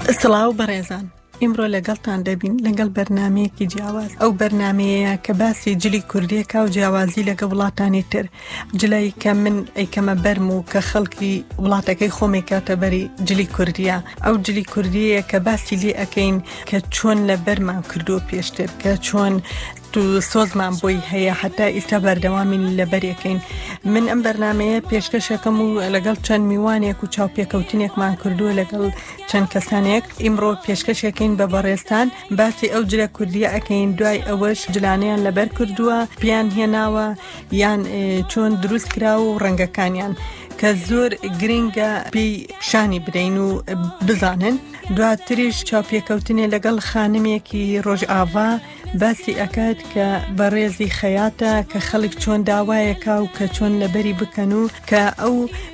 سڵاو بەڕێزان، ئیمڕۆ لەگەڵتان دەبین لەگەڵ بەرنامەیەکی جیاواز. ئەو بەرنامەیە کە باسی جلی کوردیەکە و جیاوازی لەگە وڵاتانی تر، جلەی کە من ئەیکەمە بەرم و کە خەڵکی وڵاتەکەی خۆمی کاتە بەری جلی کوردیە. ئەو جلی کوردیە کە باسی لێ ئەکەین کە چۆن لە بەرمان کردووە پێشتر، کە چۆن تو سۆزمان بۆی هەیە حتا ئیستا بەردەوامین لە بەرێکەین. من ئەم بەرنامەیە پێشکەشەکەم و لەگەڵ چەند میوانێک و چاوپێکەوتنێکمان کردووە لەگەڵ چەند کەسانێک. ئیمڕۆ پێشکەشێکین بە بەڕێستان باسی ئەو جلە کوردیە ئەکەین، دوای ئەوەش جلانیان لەبەر کردووە، پیان هێناوە یان چۆن دروست کراوە و ڕەنگەکانیان کە زۆر گرنگە پێی پیشانی بدەین و بزانن. دواتریش چاوپێکەوتنێ لەگەڵ خانمێکی ڕۆژئاوا باسی ئەکات کە بەڕێزی خەیاتە کە خەڵک چۆن داوایەکە و کە چۆن لەبەری بکەن و کە ئەو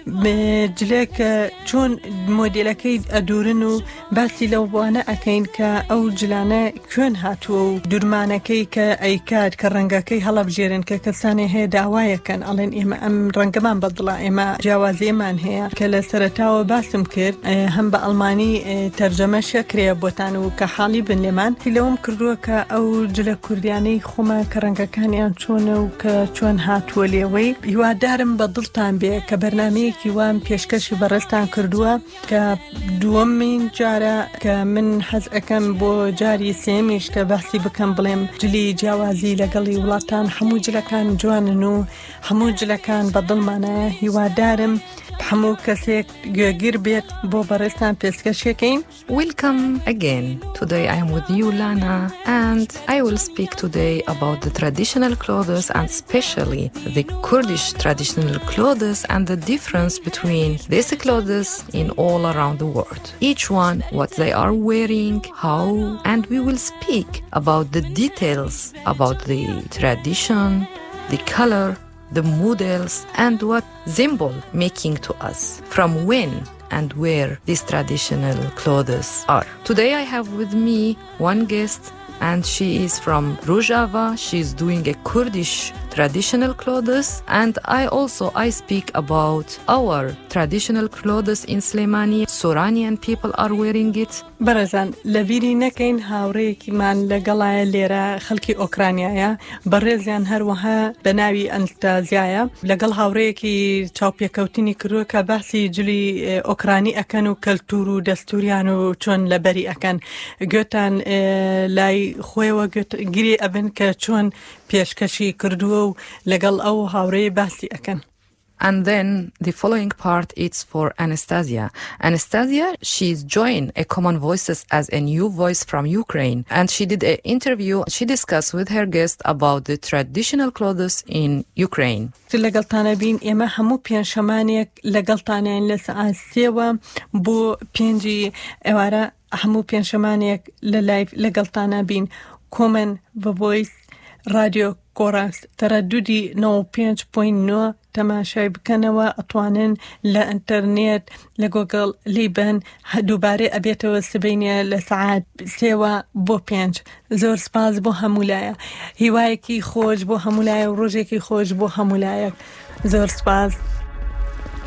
جلێکە چۆن مۆدیلەکەی ئەدورن و باسی لەوانە ئەکەین کە ئەو جلانە کوێن هاتووە و دوورمانەکەی کە ئەیکات کە ڕەنگەکەی هەڵەبژێرن کە کەسانی هەیە داوایەکەن ئەڵێن ئێمە ئەم ڕەنگەمان بەدڵە، ئێمە جیاوازیەمان هەیە کە لە سەرەتاوە باسم کرد، هەم بە ئەڵمانی تەرجەمەشە کرێ بۆتان و کە حاڵی بن لێمان لەوم کردووە کە ئەو جلە کوردیانەی خۆمە کە ڕەنگەکانیان چۆنە و کە چۆن هاتووە لێوەی. هیوادارم بە دڵتان بێ کە بەرنامەیەکی وام پێشکەشی بەڕێستان کردووە کە دووەمین جارە کە من حەز ئەەکەم بۆ جاری سێمیش کە باسی بکەم بڵێم جلی جیاوازی لەگەڵی وڵاتان هەموو جلەکان جوانن و هەموو جلەکان بە دڵمانایە. هیوادارم هەموو کەسێک گوێگیر بێت بۆ بەڕێستان پێشکەشەکەین. Welcome again. Today I am with you, Lana, and I will speak today about the traditional clothes and especially the Kurdish traditional clothes and the difference between these clothes in all around the world. Each one, what they are wearing, how, and we will speak about the details about the tradition, the color, the models, and what symbol making to us, from when and where these traditional clothes are. Today I have with me one guest, and she is from Rojava. She is doing a Kurdish traditional clothes, and I speak about our traditional clothes in Slemani. Soranian people are wearing it. بەڕێزان لەبیری نەکەین هاوڕێیەکیمان لەگەڵایە لێرە خەڵکی ئۆکرانیایە، بەڕێزیان هەروەها بە ناوی ئەنستازیایە، لەگەڵ هاوڕەیەکی چاوپێکەوتنی کردووە کە باسی جلی ئۆکرانی ئەکەن و کەلتور و دەستوریان و چۆن لەبەری ئەکەن. گوێتان لای خۆیەوە گیری ئەبن کە چۆن پێشکەشی کردووە و لەگەڵ ئەو هاوڕێی باسی ئەکەن. And then the following part is for Anastasia. Anastasia, she's joined a Common Voices as a new voice from Ukraine, and she did an interview. She discussed with her guest about the traditional clothes in Ukraine. لەگەڵتانە بین ئێمە هەموو پێنجشەمانێک لەگەڵتانیان لە سەعات 3 بۆ 5 ئێوارە هەموو پێنجشەمانێک لە لایڤ لەگەڵتانە بین. کۆمن بە ڤۆیس رادیۆ کۆراس تەرەدودی 95.9 تەماشای بکەنەوە، ئەتوانن لە ئینتەرنێت لە گۆگڵ لیبن دووبارەی ئەبێتەوە سبەینە لە سەعات 3 بۆ 5. زۆر سپاس بۆ هەمولایە، هیوایەکی خۆش بۆ هەمولایە و ڕۆژێکی خۆش بۆ هەمولایەک. زۆر سپاس.